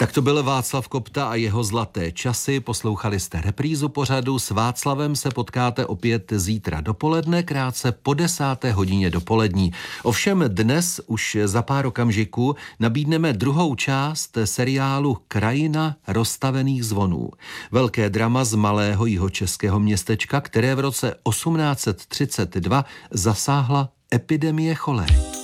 Tak to byl Václav Kopta a jeho Zlaté časy. Poslouchali jste reprízu pořadu. S Václavem se potkáte opět zítra dopoledne, krátce po 10. hodině dopolední. Ovšem dnes už za pár okamžiků nabídneme druhou část seriálu Krajina rozstavených zvonů. Velké drama z malého jihočeského městečka, které v roce 1832 zasáhla epidemie cholery.